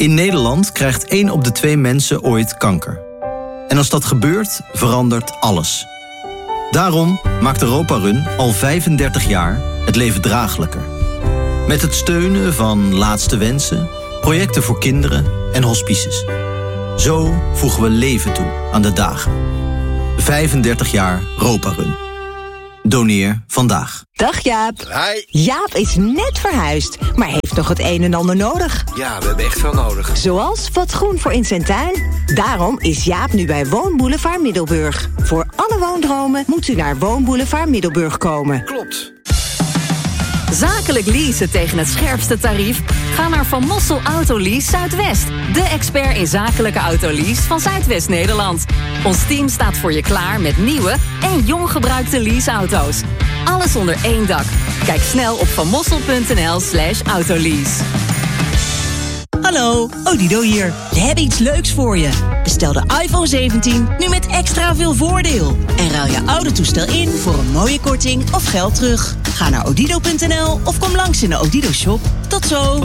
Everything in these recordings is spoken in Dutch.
In Nederland krijgt 1 op de 2 mensen ooit kanker. En als dat gebeurt, verandert alles. Daarom maakt Europa Run al 35 jaar het leven draaglijker. Met het steunen van Laatste Wensen, projecten voor kinderen en hospices. Zo voegen we leven toe aan de dagen. 35 jaar Europa Run. Doneer vandaag. Dag Jaap. Hi. Jaap is net verhuisd, maar heeft nog het een en ander nodig. Ja, we hebben echt veel nodig. Zoals wat groen voor in zijn tuin. Daarom is Jaap nu bij Woonboulevard Middelburg. Voor alle woondromen moet u naar Woonboulevard Middelburg komen. Klopt. Zakelijk leasen tegen het scherpste tarief? Ga naar Van Mossel Autolease Zuidwest. De expert in zakelijke autolease van Zuidwest-Nederland. Ons team staat voor je klaar met nieuwe en jong gebruikte leaseauto's. Alles onder één dak. Kijk snel op vanmossel.nl/autolease. Hallo, Odido hier. We hebben iets leuks voor je. Bestel de iPhone 17 nu met extra veel voordeel. En ruil je oude toestel in voor een mooie korting of geld terug. Ga naar odido.nl of kom langs in de Odido-shop. Tot zo.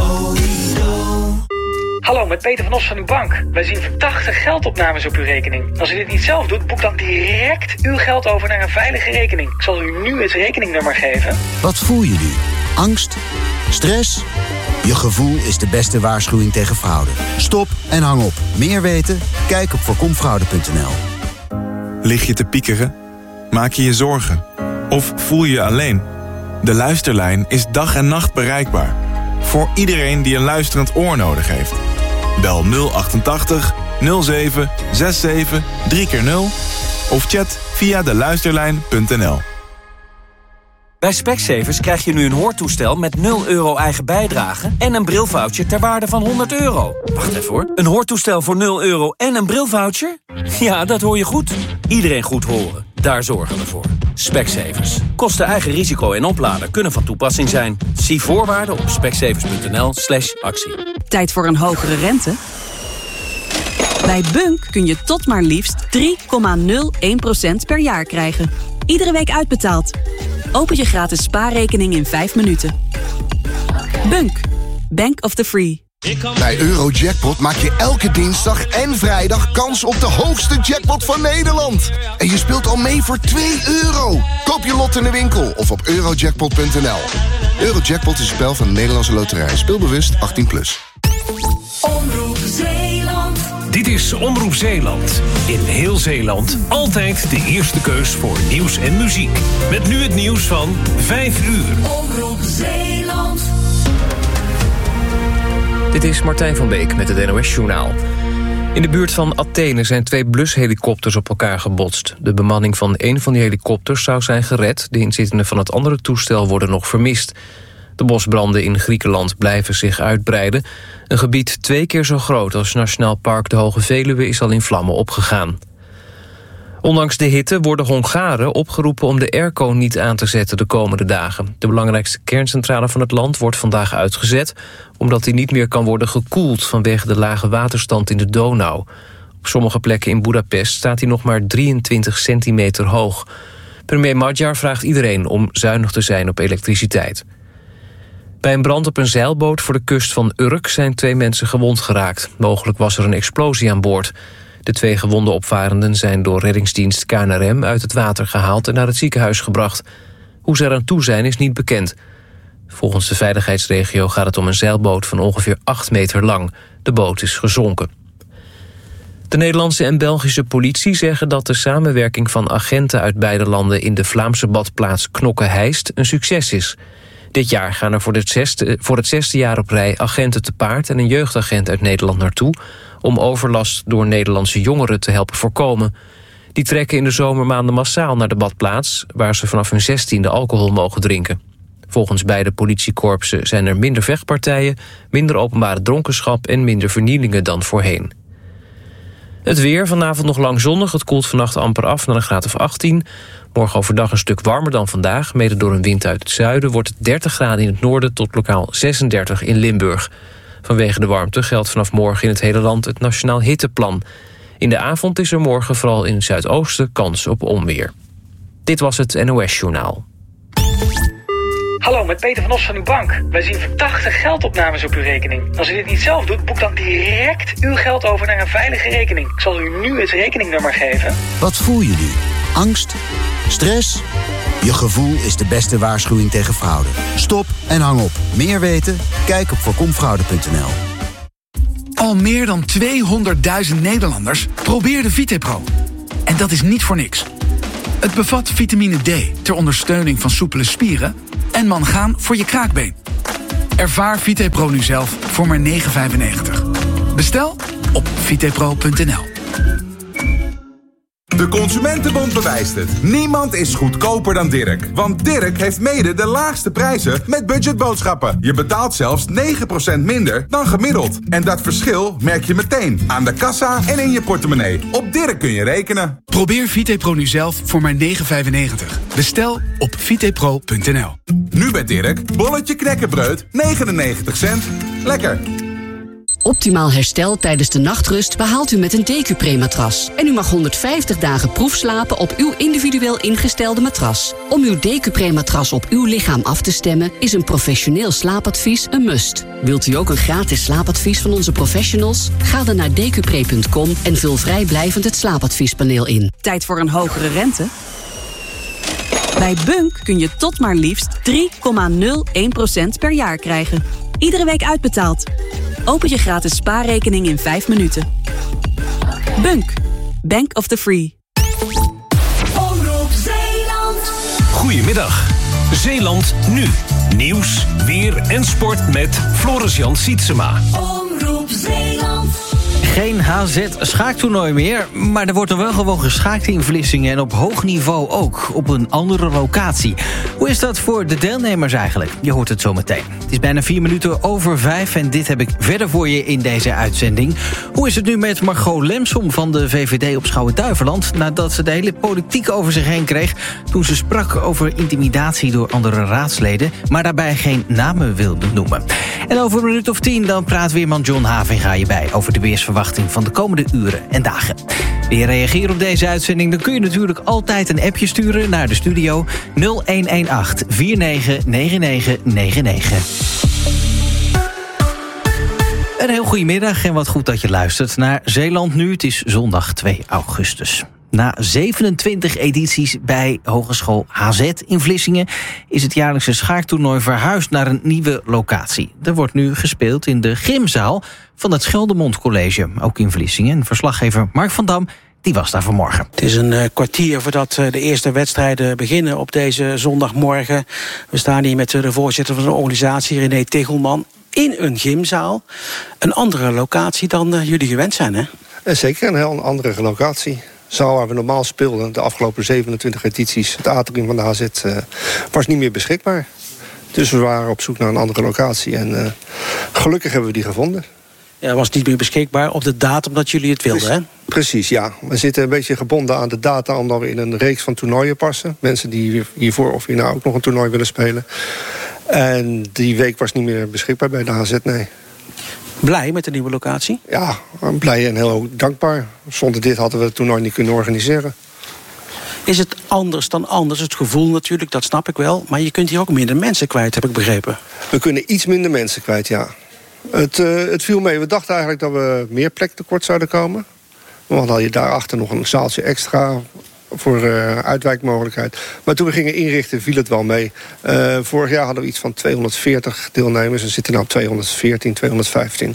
Hallo, met Peter van Os van uw bank. Wij zien verdachte geldopnames op uw rekening. Als u dit niet zelf doet, boek dan direct uw geld over naar een veilige rekening. Ik zal u nu het rekeningnummer geven. Wat voel je nu? Angst? Stress? Je gevoel is de beste waarschuwing tegen fraude. Stop en hang op. Meer weten? Kijk op voorkomfraude.nl. Lig je te piekeren? Maak je je zorgen? Of voel je je alleen? De Luisterlijn is dag en nacht bereikbaar. Voor iedereen die een luisterend oor nodig heeft. Bel 088 07 67 3x0 of chat via deluisterlijn.nl. Bij Specsavers krijg je nu een hoortoestel met 0 euro eigen bijdrage en een brilvoucher ter waarde van €100. Wacht even hoor. Een hoortoestel voor 0 euro en een brilvoucher? Ja, dat hoor je goed. Iedereen goed horen. Daar zorgen we voor. Specsavers. Kosten eigen risico en opladen kunnen van toepassing zijn. Zie voorwaarden op specsavers.nl/actie. Tijd voor een hogere rente? Bij Bunk kun je tot maar liefst 3,01% per jaar krijgen. Iedere week uitbetaald. Open je gratis spaarrekening in 5 minuten. Bunk. Bank of the Free. Bij Eurojackpot maak je elke dinsdag en vrijdag kans op de hoogste jackpot van Nederland. En je speelt al mee voor €2. Koop je lot in de winkel of op eurojackpot.nl. Eurojackpot is een spel van de Nederlandse Loterij. Speelbewust 18+. Omroep Zeeland. Dit is Omroep Zeeland. In heel Zeeland altijd de eerste keus voor nieuws en muziek. Met nu het nieuws van 5 uur. Omroep Zeeland. Dit is Martijn van Beek met het NOS-journaal. In de buurt van Athene zijn 2 blushelikopters op elkaar gebotst. De bemanning van één van die helikopters zou zijn gered. De inzittenden van het andere toestel worden nog vermist. De bosbranden in Griekenland blijven zich uitbreiden. Een gebied 2 keer zo groot als Nationaal Park de Hoge Veluwe is al in vlammen opgegaan. Ondanks de hitte worden Hongaren opgeroepen om de airco niet aan te zetten de komende dagen. De belangrijkste kerncentrale van het land wordt vandaag uitgezet, omdat die niet meer kan worden gekoeld vanwege de lage waterstand in de Donau. Op sommige plekken in Boedapest staat hij nog maar 23 centimeter hoog. Premier Magyar vraagt iedereen om zuinig te zijn op elektriciteit. Bij een brand op een zeilboot voor de kust van Urk zijn 2 mensen gewond geraakt. Mogelijk was er een explosie aan boord. De 2 gewonde opvarenden zijn door reddingsdienst KNRM uit het water gehaald en naar het ziekenhuis gebracht. Hoe ze eraan toe zijn is niet bekend. Volgens de veiligheidsregio gaat het om een zeilboot van ongeveer 8 meter lang. De boot is gezonken. De Nederlandse en Belgische politie zeggen dat de samenwerking van agenten uit beide landen in de Vlaamse badplaats Knokke-Heist een succes is. Dit jaar gaan er voor het 6e jaar op rij agenten te paard en een jeugdagent uit Nederland naartoe om overlast door Nederlandse jongeren te helpen voorkomen. Die trekken in de zomermaanden massaal naar de badplaats, waar ze vanaf hun 16e alcohol mogen drinken. Volgens beide politiekorpsen zijn er minder vechtpartijen, minder openbare dronkenschap en minder vernielingen dan voorheen. Het weer, vanavond nog lang zonnig. Het koelt vannacht amper af naar een graad of 18. Morgen overdag een stuk warmer dan vandaag. Mede door een wind uit het zuiden wordt het 30 graden in het noorden tot lokaal 36 in Limburg. Vanwege de warmte geldt vanaf morgen in het hele land het Nationaal Hitteplan. In de avond is er morgen vooral in het zuidoosten kans op onweer. Dit was het NOS-journaal. Hallo, met Peter van Os van uw bank. Wij zien verdachte geldopnames op uw rekening. Als u dit niet zelf doet, boek dan direct uw geld over naar een veilige rekening. Ik zal u nu het rekeningnummer geven. Wat voel je nu? Angst? Stress? Je gevoel is de beste waarschuwing tegen fraude. Stop en hang op. Meer weten? Kijk op voorkomfraude.nl. Al meer dan 200.000 Nederlanders probeerden VitePro. En dat is niet voor niks. Het bevat vitamine D ter ondersteuning van soepele spieren en mangaan voor je kraakbeen. Ervaar VitePro nu zelf voor maar €9,95. Bestel op vitepro.nl. De Consumentenbond bewijst het. Niemand is goedkoper dan Dirk. Want Dirk heeft mede de laagste prijzen met budgetboodschappen. Je betaalt zelfs 9% minder dan gemiddeld. En dat verschil merk je meteen aan de kassa en in je portemonnee. Op Dirk kun je rekenen. Probeer VitePro nu zelf voor maar €9,95. Bestel op vitepro.nl. Nu bij Dirk, bolletje knekkenbreud, 99 cent. Lekker. Optimaal herstel tijdens de nachtrust behaalt u met een Decupre-matras. En u mag 150 dagen proefslapen op uw individueel ingestelde matras. Om uw Decupre-matras op uw lichaam af te stemmen is een professioneel slaapadvies een must. Wilt u ook een gratis slaapadvies van onze professionals? Ga dan naar decupre.com en vul vrijblijvend het slaapadviespaneel in. Tijd voor een hogere rente? Bij Bunk kun je tot maar liefst 3,01% per jaar krijgen. Iedere week uitbetaald. Open je gratis spaarrekening in 5 minuten. Bunk. Bank of the Free. Omroep Zeeland. Goedemiddag. Zeeland nu. Nieuws, weer en sport met Floris-Jan Sietsema. Omroep Zeeland. Geen HZ-schaaktoernooi meer, maar er wordt er wel gewoon geschaakt in Vlissingen... en op hoog niveau ook, op een andere locatie. Hoe is dat voor de deelnemers eigenlijk? Je hoort het zo meteen. Het is bijna 4 minuten over 5 en dit heb ik verder voor je in deze uitzending. Hoe is het nu met Margot Lemsom van de VVD op Schouwen-Duiveland... nadat ze de hele politiek over zich heen kreeg... toen ze sprak over intimidatie door andere raadsleden... maar daarbij geen namen wilde noemen. En over een minuut of 10 dan praat weerman John Havinga je bij... over de weersverwachting van de komende uren en dagen. Wil je reageren op deze uitzending? Dan kun je natuurlijk altijd een appje sturen naar de studio 0118 499999. Een heel goedemiddag en wat goed dat je luistert naar Zeeland Nu. Het is zondag 2 augustus. Na 27 edities bij Hogeschool HZ in Vlissingen... is het jaarlijkse schaaktoernooi verhuisd naar een nieuwe locatie. Er wordt nu gespeeld in de gymzaal van het Scheldemond College, ook in Vlissingen. En verslaggever Mark van Dam die was daar vanmorgen. Het is een kwartier voordat de eerste wedstrijden beginnen op deze zondagmorgen. We staan hier met de voorzitter van de organisatie, René Tegelman, in een gymzaal. Een andere locatie dan jullie gewend zijn, hè? Zeker, een heel andere locatie. Zaal waar we normaal speelden, de afgelopen 27 edities... het atrium van de HZ was niet meer beschikbaar. Dus we waren op zoek naar een andere locatie. En gelukkig hebben we die gevonden. Ja, was niet meer beschikbaar op de datum dat jullie het wilden, hè? Precies, ja. We zitten een beetje gebonden aan de data... omdat we in een reeks van toernooien passen. Mensen die hiervoor of hierna ook nog een toernooi willen spelen. En die week was niet meer beschikbaar bij de HZ, nee. Blij met de nieuwe locatie? Ja, blij en heel dankbaar. Zonder dit hadden we het toernooi niet kunnen organiseren. Is het anders dan anders? Het gevoel natuurlijk, dat snap ik wel. Maar je kunt hier ook minder mensen kwijt, heb ik begrepen. We kunnen iets minder mensen kwijt, ja. Het viel mee. We dachten eigenlijk dat we meer plek tekort zouden komen. Want dan had je daarachter nog een zaaltje extra voor uitwijkmogelijkheid. Maar toen we gingen inrichten viel het wel mee. Vorig jaar hadden we iets van 240 deelnemers. En zitten nu op 214, 215.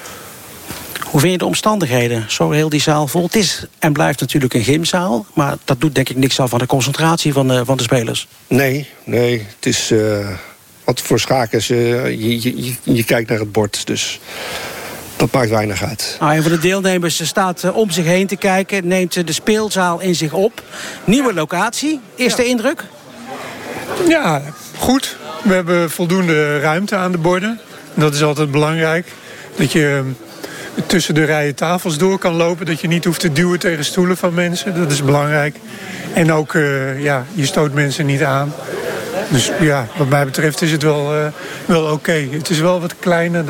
Hoe vind je de omstandigheden? Zo heel die zaal vol. Het is en blijft natuurlijk een gymzaal. Maar dat doet denk ik niks af van de concentratie van de spelers. Nee. Het is... Want voor schakers, je kijkt naar het bord. Dus dat maakt weinig uit. Een van de deelnemers staat om zich heen te kijken. Neemt de speelzaal in zich op. Nieuwe locatie. Eerste indruk? Ja, goed. We hebben voldoende ruimte aan de borden. Dat is altijd belangrijk. Dat je tussen de rijen tafels door kan lopen. Dat je niet hoeft te duwen tegen stoelen van mensen. Dat is belangrijk. En ook, je stoot mensen niet aan. Dus ja, wat mij betreft is het wel oké. Het is wel wat kleiner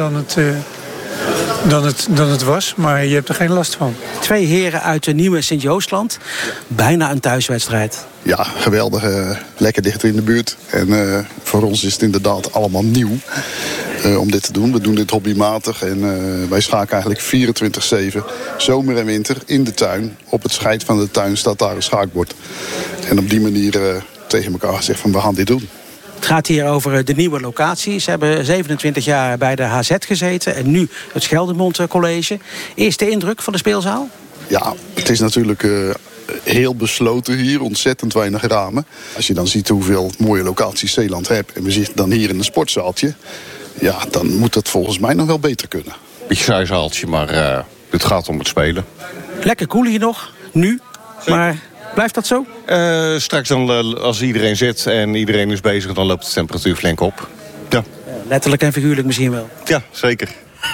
dan het was, maar je hebt er geen last van. 2 heren uit de nieuwe Sint-Joostland. Bijna een thuiswedstrijd. Ja, geweldig. Lekker dicht in de buurt. En Voor ons is het inderdaad allemaal nieuw om dit te doen. We doen dit hobbymatig en wij schaken eigenlijk 24/7, zomer en winter, in de tuin. Op het scheid van de tuin staat daar een schaakbord. En op die manier tegen elkaar gezegd van we gaan dit doen. Het gaat hier over de nieuwe locatie. Ze hebben 27 jaar bij de HZ gezeten en nu het Scheldemond College. Eerste indruk van de speelzaal? Ja, het is natuurlijk heel besloten hier, ontzettend weinig ramen. Als je dan ziet hoeveel mooie locaties Zeeland heeft en we zitten dan hier in een sportzaaltje, ja, dan moet dat volgens mij nog wel beter kunnen. Beetje saai zaaltje, maar het gaat om het spelen. Lekker koel hier nog, nu, maar blijft dat zo? Straks dan, als iedereen zit en iedereen is bezig, dan loopt de temperatuur flink op. Ja. Letterlijk en figuurlijk misschien wel. Ja, zeker.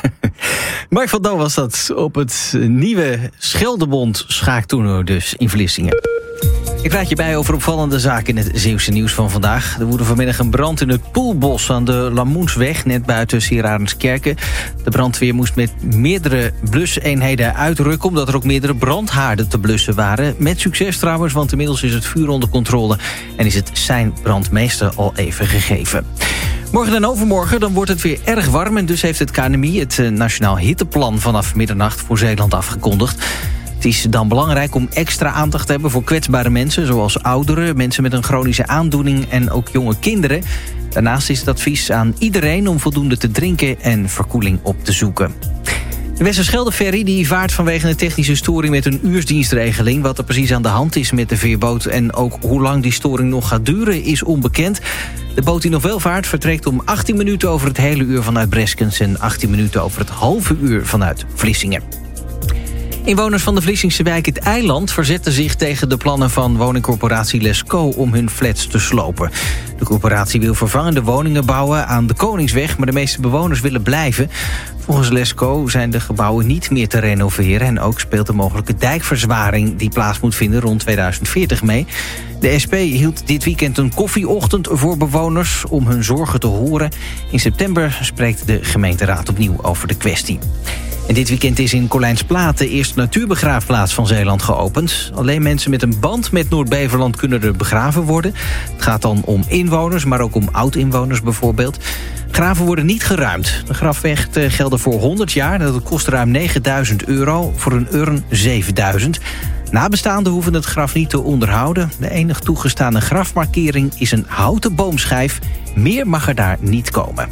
Mark van Dam was dat op het nieuwe Scheldemond schaaktoernooi dus in Vlissingen. Ik praat je bij over opvallende zaken in het Zeeuwse nieuws van vandaag. Er woedde vanmiddag een brand in het Poelbos aan de Lamoensweg, net buiten Sint-Arenskerke. De brandweer moest met meerdere bluseenheden uitrukken, omdat er ook meerdere brandhaarden te blussen waren. Met succes trouwens, want inmiddels is het vuur onder controle en is het sein brandmeester al even gegeven. Morgen en overmorgen dan wordt het weer erg warm en dus heeft het KNMI het Nationaal Hitteplan vanaf middernacht voor Zeeland afgekondigd. Het is dan belangrijk om extra aandacht te hebben voor kwetsbare mensen, zoals ouderen, mensen met een chronische aandoening en ook jonge kinderen. Daarnaast is het advies aan iedereen om voldoende te drinken en verkoeling op te zoeken. De Westerschelde-ferry die vaart vanwege een technische storing met een uursdienstregeling. Wat er precies aan de hand is met de veerboot en ook hoe lang die storing nog gaat duren is onbekend. De boot die nog wel vaart vertrekt om 18 minuten over het hele uur vanuit Breskens en 18 minuten over het halve uur vanuit Vlissingen. Inwoners van de Vlissingse wijk Het Eiland verzetten zich tegen de plannen van woningcorporatie Lesco om hun flats te slopen. De corporatie wil vervangende woningen bouwen aan de Koningsweg, maar de meeste bewoners willen blijven. Volgens Lesco zijn de gebouwen niet meer te renoveren en ook speelt de mogelijke dijkverzwaring die plaats moet vinden rond 2040 mee. De SP hield dit weekend een koffieochtend voor bewoners om hun zorgen te horen. In september spreekt de gemeenteraad opnieuw over de kwestie. En dit weekend is in Colijnsplaat de eerste natuurbegraafplaats van Zeeland geopend. Alleen mensen met een band met Noord-Beverland kunnen er begraven worden. Het gaat dan om inwoners, maar ook om oud-inwoners bijvoorbeeld. Graven worden niet geruimd. De grafrechten gelden voor 100 jaar. Dat kost ruim €9.000. Voor een urn 7.000. Nabestaanden hoeven het graf niet te onderhouden. De enige toegestane grafmarkering is een houten boomschijf. Meer mag er daar niet komen.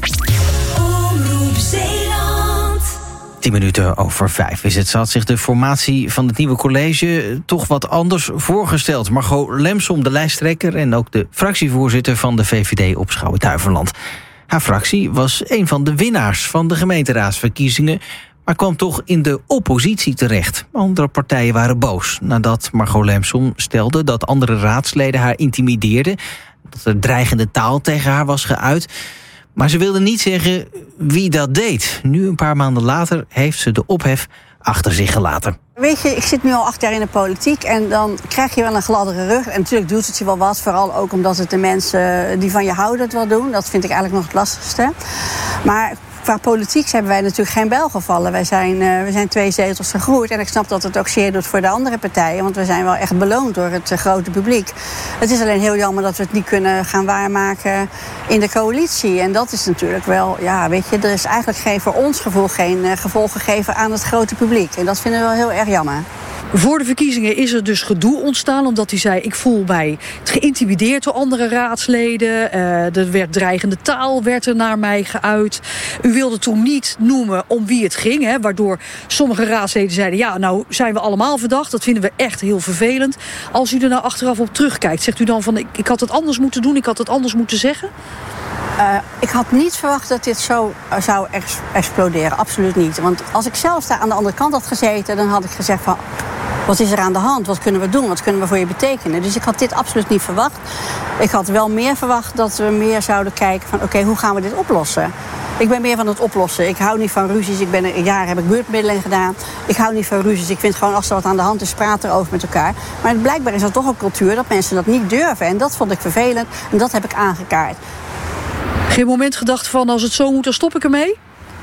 10 minuten over 5 is het. Ze had zich de formatie van het nieuwe college toch wat anders voorgesteld. Margot Lemsom, de lijsttrekker en ook de fractievoorzitter van de VVD op Schouwen-Duiveland. Haar fractie was een van de winnaars van de gemeenteraadsverkiezingen, maar kwam toch in de oppositie terecht. Andere partijen waren boos nadat Margot Lemsom stelde dat andere raadsleden haar intimideerden, dat er dreigende taal tegen haar was geuit. Maar ze wilde niet zeggen wie dat deed. Nu, een paar maanden later, heeft ze de ophef achter zich gelaten. Weet je, ik zit nu al 8 jaar in de politiek en dan krijg je wel een gladdere rug. En natuurlijk doet het je wel wat, vooral ook omdat het de mensen die van je houden het wel doen. Dat vind ik eigenlijk nog het lastigste. Maar qua politiek hebben wij natuurlijk geen bel gevallen. We zijn 2 zetels gegroeid en ik snap dat het ook zeer doet voor de andere partijen. Want we zijn wel echt beloond door het grote publiek. Het is alleen heel jammer dat we het niet kunnen gaan waarmaken in de coalitie. En dat is natuurlijk wel, ja, weet je, er is eigenlijk voor ons gevoel geen gevolg gegeven aan het grote publiek. En dat vinden we wel heel erg jammer. Voor de verkiezingen is er dus gedoe ontstaan, omdat hij zei, ik voel mij geïntimideerd door andere raadsleden. Er werd dreigende taal werd er naar mij geuit. U wilde toen niet noemen om wie het ging, hè, waardoor sommige raadsleden zeiden, ja, nou zijn we allemaal verdacht. Dat vinden we echt heel vervelend. Als u er nou achteraf op terugkijkt, zegt u dan van, ik had het anders moeten doen, ik had het anders moeten zeggen? Ik had niet verwacht dat dit zo zou exploderen. Absoluut niet. Want als ik zelf daar aan de andere kant had gezeten, dan had ik gezegd van, wat is er aan de hand? Wat kunnen we doen? Wat kunnen we voor je betekenen? Dus ik had dit absoluut niet verwacht. Ik had wel meer verwacht dat we meer zouden kijken van, oké, hoe gaan we dit oplossen? Ik ben meer van het oplossen. Ik hou niet van ruzies. Een jaar heb ik buurtmiddelen gedaan. Ik hou niet van ruzies. Ik vind gewoon, als er wat aan de hand is, praten erover met elkaar. Maar blijkbaar is er toch een cultuur dat mensen dat niet durven. En dat vond ik vervelend. En dat heb ik aangekaart. Geen moment gedacht van, als het zo moet, dan stop ik ermee?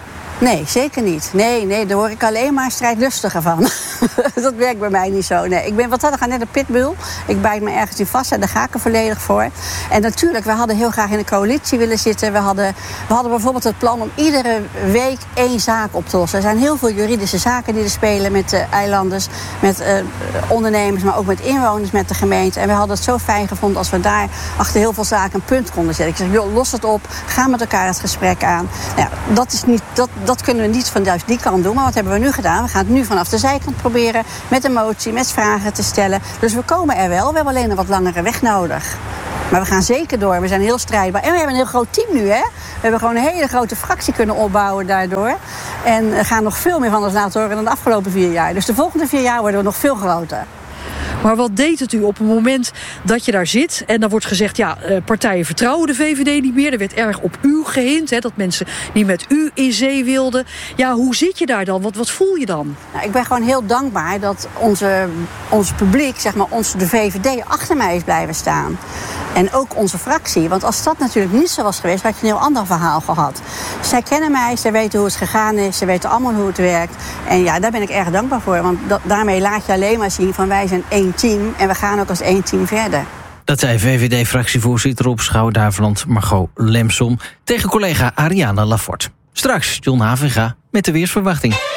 Nee, zeker niet. Nee, daar word ik alleen maar strijdlustiger van. Dat werkt bij mij niet zo. Nee, ik ben net een pitbull. Ik bijt me ergens in vast en daar ga ik er volledig voor. En natuurlijk, we hadden heel graag in de coalitie willen zitten. We hadden bijvoorbeeld het plan om iedere week 1 zaak op te lossen. Er zijn heel veel juridische zaken die er spelen met eilanders, met ondernemers, maar ook met inwoners, met de gemeente. En we hadden het zo fijn gevonden als we daar achter heel veel zaken een punt konden zetten. Ik zeg, joh, los het op, ga met elkaar het gesprek aan. Nou, dat kunnen we niet van juist die kant doen. Maar wat hebben we nu gedaan? We gaan het nu vanaf de zijkant proberen met een motie, met vragen te stellen. Dus we komen er wel. We hebben alleen een wat langere weg nodig. Maar we gaan zeker door. We zijn heel strijdbaar. En we hebben een heel groot team nu, hè? We hebben gewoon een hele grote fractie kunnen opbouwen daardoor. En gaan nog veel meer van ons laten horen dan de afgelopen 4 jaar. Dus de volgende 4 jaar worden we nog veel groter. Maar wat deed het u op het moment dat je daar zit en dan wordt gezegd, ja, partijen vertrouwen de VVD niet meer. Er werd erg op u gehind, hè, dat mensen niet met u in zee wilden. Ja, hoe zit je daar dan? Wat voel je dan? Nou, ik ben gewoon heel dankbaar dat ons publiek, zeg maar, de VVD achter mij is blijven staan. En ook onze fractie. Want als dat natuurlijk niet zo was geweest, had je een heel ander verhaal gehad. Zij kennen mij, zij weten hoe het gegaan is, ze weten allemaal hoe het werkt. En ja, daar ben ik erg dankbaar voor. Want daarmee laat je alleen maar zien van wij zijn 1 team en we gaan ook als 1 team verder. Dat zei VVD-fractievoorzitter op Schouwen-Duiveland Margot Lemsom tegen collega Ariana Lafort. Straks John Havinga met de weersverwachting.